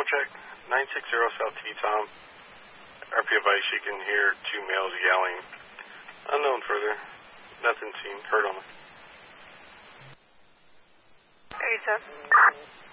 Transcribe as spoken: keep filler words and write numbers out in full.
check. nine six zero South T-Tom. R P advice, you can hear two males yelling. Unknown further. Nothing seen. Heard on them. eighty-seven.